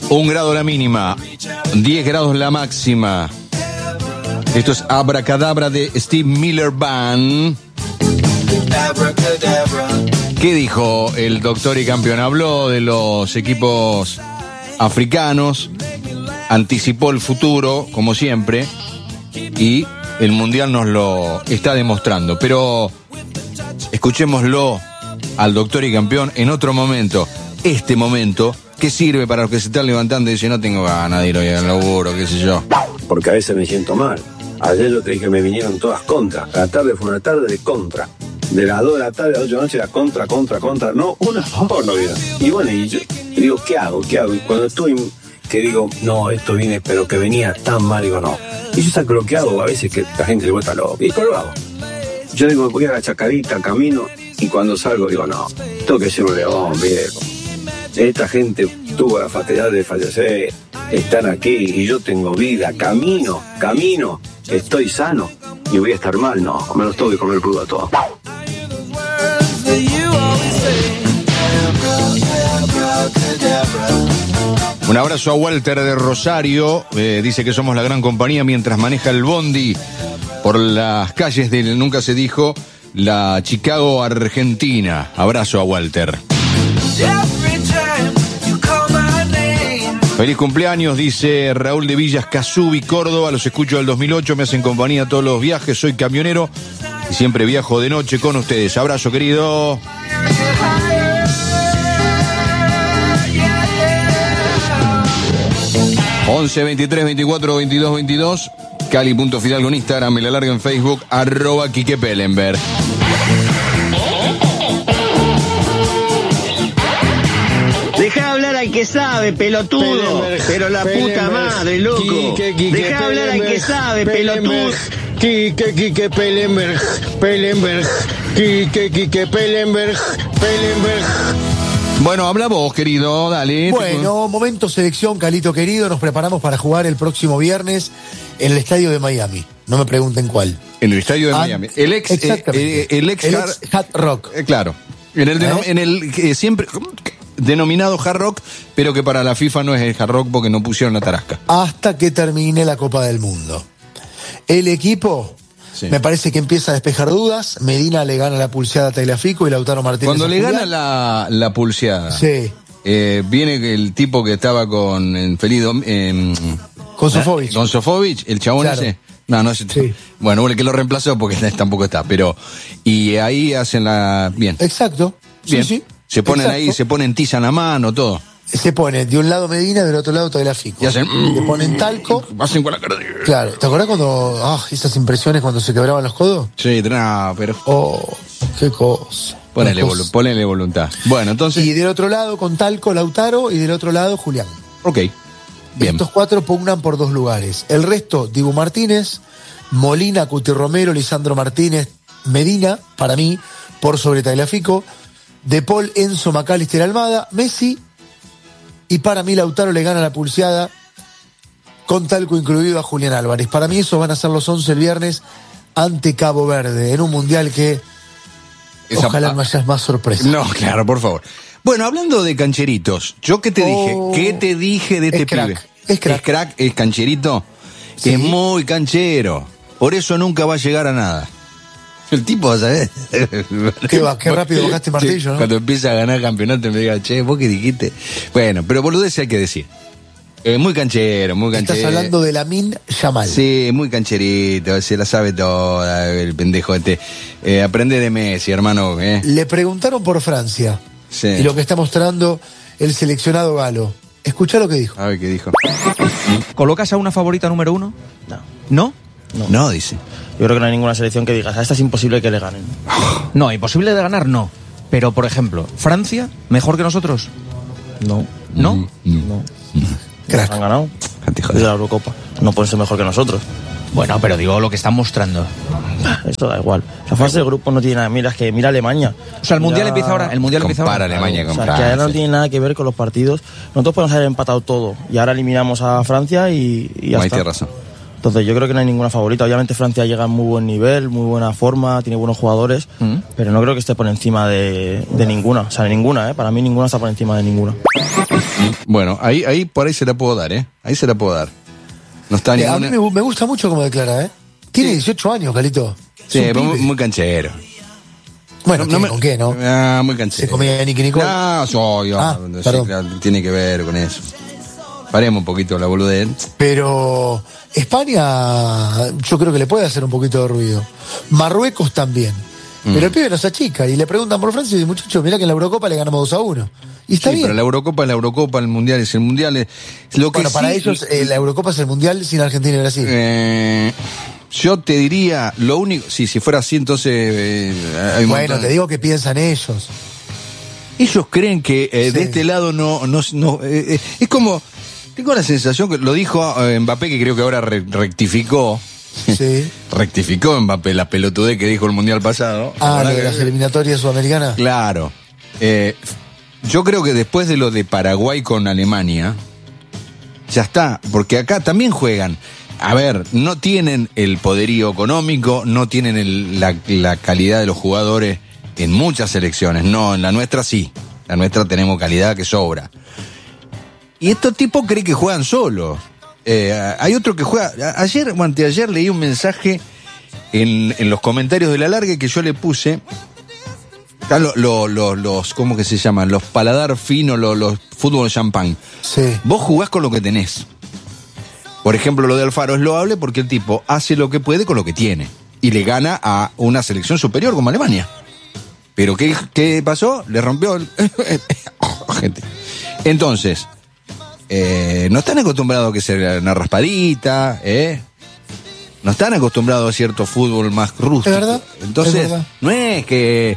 1 grado la mínima, 10 grados la máxima. Esto es Abracadabra de Steve Miller Band. ¿Qué dijo el doctor y campeón? Habló de los equipos africanos, anticipó el futuro, como siempre, y el Mundial nos lo está demostrando. Pero escuchémoslo al doctor y campeón en otro momento. Este momento que sirve para los que se están levantando y dicen, no tengo ganas de ir hoy al laburo, qué sé yo. Porque a veces me siento mal. Ayer yo te dije que me vinieron todas contra. La tarde fue una tarde de contra. De las 2 de la tarde a las 8 de la noche era contra. No, una favor no viene. Y bueno, y yo digo, ¿qué hago? Y cuando estoy, que digo, no, esto viene, pero que venía tan mal, digo, no. Y yo saco lo que hago, a veces que la gente le vuelta loca. ¿Y cómo lo hago? Yo digo, voy a la chacarita, camino, y cuando salgo digo, no, tengo que ser un león, viejo. Esta gente tuvo la fatalidad de fallecer, están aquí, y yo tengo vida, camino, estoy sano, y voy a estar mal, no, me los tengo que comer crudo a todos. Un abrazo a Walter de Rosario, dice que somos la gran compañía mientras maneja el bondi por las calles de, nunca se dijo, la Chicago Argentina. Abrazo a Walter. Feliz cumpleaños, dice Raúl de Villas Casubi, Córdoba. Los escucho del 2008, me hacen compañía todos los viajes. Soy camionero y siempre viajo de noche con ustedes. Abrazo, querido. ...11 23 24 22 22... Cali.Fidalgo en Instagram, me la larga en Facebook, @Quique Pellenberg. Deja hablar al que sabe, pelotudo. Pero la puta madre, loco. Deja hablar al que sabe, pelotudo. Quique Pellenberg. Quique Pellenberg. Bueno, habla vos, querido, dale. Bueno, momento selección, Calito querido. Nos preparamos para jugar el próximo viernes en el estadio de Miami. No me pregunten cuál. En el estadio de Miami. El ex Hard Rock. Claro. En el siempre denominado Hard Rock, pero que para la FIFA no es el Hard Rock porque no pusieron la tarasca. Hasta que termine la Copa del Mundo. El equipo... Sí. Me parece que empieza a despejar dudas. Medina le gana la pulseada a Tagliafico y Lautaro Martínez. Cuando le gana la pulseada, sí. Viene el tipo que estaba con Felido. Con Sofovich. Con Sofovich, el chabón claro. ese. No ese. Sí. Bueno, el que lo reemplazó porque tampoco está. Pero. Y ahí hacen la. Bien. Exacto. Bien. Sí. Se ponen ahí, se ponen tiza en la mano, todo. Se pone de un lado Medina, del otro lado Tagliafico. Y hacen. Le ponen talco. Hacen con la cara de... Claro. ¿Te acordás cuando. esas impresiones cuando se quebraban los codos? Sí, no, pero. Oh, qué cosa. Ponele voluntad. Bueno, entonces. Y del otro lado con talco Lautaro y del otro lado Julián. Ok. Bien. Estos 4 pugnan por 2 lugares. El resto, Dibu Martínez, Molina, Cuti Romero, Lisandro Martínez, Medina, para mí, por sobre Tagliafico, De Paul, Enzo, McAllister, Almada, Messi. Y para mí Lautaro le gana la pulseada con talco incluido a Julián Álvarez. Para mí esos van a ser los 11 el viernes ante Cabo Verde, en un mundial que ojalá no haya más sorpresas. No, claro, por favor. Bueno, hablando de cancheritos, ¿yo qué te dije? ¿Qué te dije de este pibe? Es crack. Es cancherito. Sí. Es muy canchero. Por eso nunca va a llegar a nada. El tipo, ¿sabes? Qué rápido bajaste martillo, ¿no? Cuando empieza a ganar campeonato me diga, che, ¿vos qué dijiste? Bueno, pero boludez hay que decir. Muy canchero, muy canchero. Estás hablando de Lamine Yamal. Sí, muy cancherito, se la sabe toda, el pendejo este. Aprende de Messi, hermano. Le preguntaron por Francia. Sí. Y lo que está mostrando el seleccionado galo. Escuchá lo que dijo. A ver qué dijo. ¿Colocas a una favorita número 1? No. No, dice. Yo creo que no hay ninguna selección que digas, a esta es imposible que le ganen. No, imposible de ganar no. Pero, por ejemplo, ¿Francia mejor que nosotros? No. ¿No? No. Crack. Han ganado de la Eurocopa. No pueden ser mejor que nosotros. Bueno, pero digo lo que están mostrando. Esto da igual. La fase de grupo no tiene nada. Mira Alemania. O sea, el Mundial empieza ahora. Compara Alemania con Francia. Que ahora no tiene nada que ver con los partidos. Nosotros podemos haber empatado todo. Y ahora eliminamos a Francia y ya está. Tienes razón. Entonces yo creo que no hay ninguna favorita. Obviamente Francia llega en muy buen nivel, muy buena forma, tiene buenos jugadores, pero no creo que esté por encima de ninguna. O sea, de ninguna, Para mí ninguna está por encima de ninguna. Bueno, ahí por ahí se la puedo dar, ¿eh? Ahí se la puedo dar. No está A mí ninguna... me gusta mucho cómo declara, ¿eh? Tiene 18 años, Calito. Sí, Es un muy, pibe. muy canchero. Bueno, ¿con qué, no? Muy canchero. ¿Se comía Nicky Nicole? No, sí, perdón. claro, tiene que ver con eso. Paremos un poquito la boludez. Pero España yo creo que le puede hacer un poquito de ruido. Marruecos también. Pero el pibe no se achica y le preguntan por Francia y dice, muchachos, mirá que en la Eurocopa le ganamos 2-1. Y está bien. Pero la Eurocopa es la Eurocopa, el Mundial es el Mundial. Lo que Bueno, para ellos la Eurocopa es el Mundial sin Argentina y Brasil. Yo te diría, lo único... Sí, si fuera así, entonces... hay un Bueno, montón. te digo que piensan ellos. Ellos creen que Sí. de este lado no es como... Tengo la sensación que lo dijo Mbappé, que creo que ahora rectificó. Sí. Rectificó Mbappé la pelotudez que dijo el Mundial pasado. Ah, La lo de verdad las que- eliminatorias sudamericanas. Claro. Yo creo que después de lo de Paraguay con Alemania, ya está, porque acá también juegan. A ver, no tienen el poderío económico, no tienen la calidad de los jugadores en muchas selecciones. No, en la nuestra sí. La nuestra tenemos calidad que sobra. Y estos tipos creen que juegan solos. Hay otro que juega... Ayer o anteayer leí un mensaje en los comentarios de la larga que yo le puse... Están los ¿cómo que se llaman? Los paladar finos, los fútbol champán. Sí. Vos jugás con lo que tenés. Por ejemplo, lo de Alfaro es loable porque el tipo hace lo que puede con lo que tiene. Y le gana a una selección superior como Alemania. Pero ¿qué pasó? Le rompió el... Gente. Entonces, no están acostumbrados a que sea una raspadita, no están acostumbrados a cierto fútbol más rústico. Es verdad. Entonces, Es verdad. no es que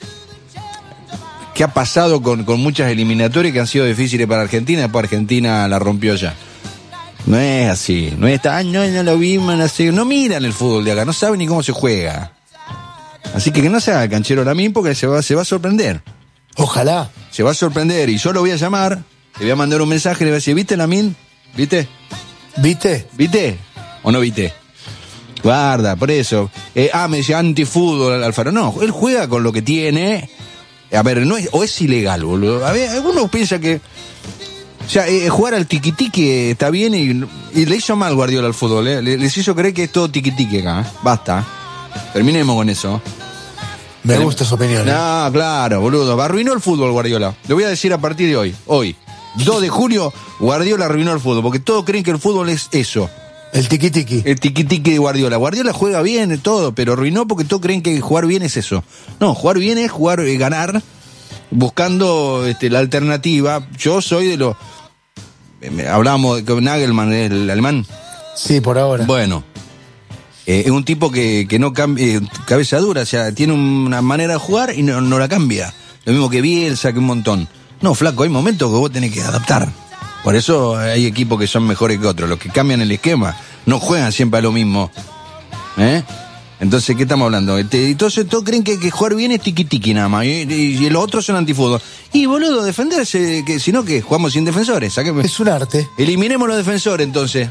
ha pasado con muchas eliminatorias que han sido difíciles para Argentina, después Argentina la rompió ya. No es así, no está, no lo vimos, no miran el fútbol de acá, no saben ni cómo se juega. Así que no se haga el canchero ahora mismo porque se va a sorprender. Ojalá. Se va a sorprender y yo lo voy a llamar, le voy a mandar un mensaje, le voy a decir, ¿viste Lamin? ¿Viste? ¿Viste? ¿Viste? ¿O no viste? Guarda, por eso. Me decía antifútbol Alfaro. No, él juega con lo que tiene. A ver, no es, o es ilegal, boludo. A ver, algunos piensan que... O sea, jugar al tiquitiqui está bien y le hizo mal Guardiola al fútbol, les hizo creer que es todo tiquitiqui acá. Basta. Terminemos con eso. Me gusta su opinión. No, claro, boludo. Arruinó el fútbol Guardiola. Le voy a decir a partir de hoy. Hoy, 2 de junio, Guardiola arruinó el fútbol. Porque todos creen que el fútbol es eso. El tiqui-tiqui. El tiquitiqui de Guardiola. Guardiola juega bien todo, pero arruinó porque todos creen que jugar bien es eso. No, jugar bien es jugar, ganar, buscando la alternativa. Yo soy de los... Hablábamos de Nagelman, el alemán. Sí, por ahora. Bueno, es un tipo que no cambia, cabeza dura, o sea, tiene una manera de jugar y no la cambia. Lo mismo que Bielsa, que un montón. No, flaco, hay momentos que vos tenés que adaptar. Por eso hay equipos que son mejores que otros. Los que cambian el esquema no juegan siempre a lo mismo. Entonces, ¿qué estamos hablando? Entonces todos creen que jugar bien es tiqui-tiqui nada más. Y los otros son antifútbol. Y boludo, defenderse, que si no, ¿qué? Jugamos sin defensores. Es un arte. Eliminemos los defensores, entonces.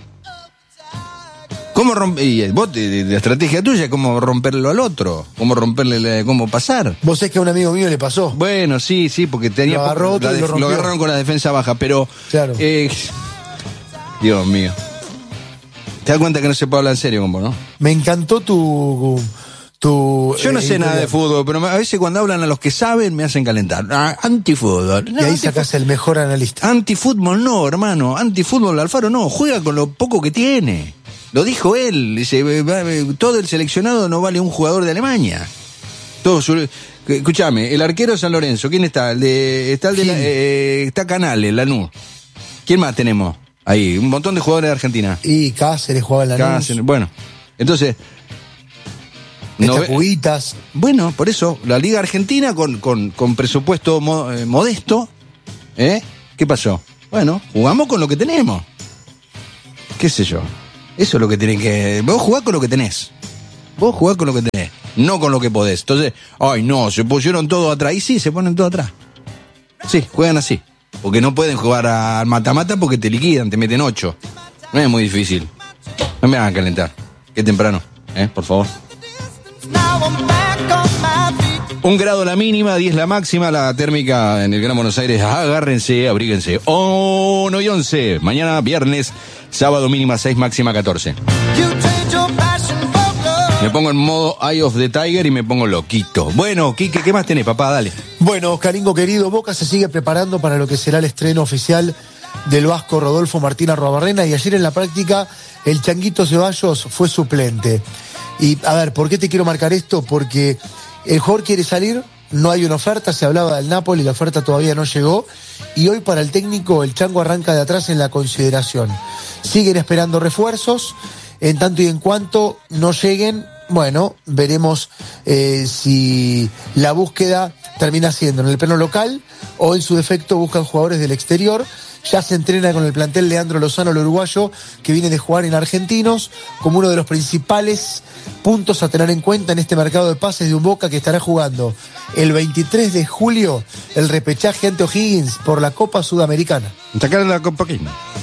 ¿Cómo romper? Y vos, la estrategia tuya es cómo romperlo al otro. Cómo romperle, cómo pasar. Vos sabés que a un amigo mío le pasó. Bueno, sí, porque tenía. Lo agarró otro y lo rompió. lo agarraron con la defensa baja, pero. Claro. Dios mío. Te das cuenta que no se puede hablar en serio con vos, ¿no? Me encantó tu Yo no sé nada de fútbol, pero a veces cuando hablan a los que saben me hacen calentar. Antifútbol. Y ahí sacás el mejor analista. Antifútbol no, hermano. Antifútbol Alfaro no. Juega con lo poco que tiene. Lo dijo él. Dice, todo el seleccionado no vale un jugador de Alemania. Escuchame, el arquero de San Lorenzo, ¿quién está? Está Canales, Lanús. ¿Quién más tenemos? Ahí, un montón de jugadores de Argentina. Y Cáceres jugaba en la Cáceres, bueno. Entonces... Puitas. Bueno, por eso, la Liga Argentina con presupuesto modesto, ¿qué pasó? Bueno, jugamos con lo que tenemos. ¿Qué sé yo? Eso es lo que tienen que... Vos jugás con lo que tenés. Vos jugás con lo que tenés, no con lo que podés. Entonces, ay no, se pusieron todo atrás. Y sí, se ponen todo atrás. Sí, juegan así. Porque no pueden jugar al mata-mata porque te liquidan, te meten 8. No es muy difícil. No me hagan calentar. Qué temprano, por favor. Now I'm back on my feet. 1 grado la mínima, 10 la máxima, la térmica en el Gran Buenos Aires, agárrense, abríguense. 1 y 11, mañana viernes, sábado mínima 6, máxima 14. Me pongo en modo Eye of the Tiger y me pongo loquito. Bueno, Quique, ¿qué más tenés, papá? Dale. Bueno, Oscaringo querido, Boca se sigue preparando para lo que será el estreno oficial del vasco Rodolfo Martín Arruabarrena, y ayer en la práctica el Changuito Ceballos fue suplente. Y a ver, ¿por qué te quiero marcar esto? Porque el jugador quiere salir, no hay una oferta, se hablaba del Napoli, la oferta todavía no llegó, y hoy para el técnico el Chango arranca de atrás en la consideración. Siguen esperando refuerzos, en tanto y en cuanto no lleguen, bueno, veremos si la búsqueda termina siendo en el plano local o en su defecto buscan jugadores del exterior. Ya se entrena con el plantel Leandro Lozano, el uruguayo, que viene de jugar en Argentinos, como uno de los principales puntos a tener en cuenta en este mercado de pases de un Boca que estará jugando el 23 de julio el repechaje ante O'Higgins por la Copa Sudamericana. Sacar la Copa aquí.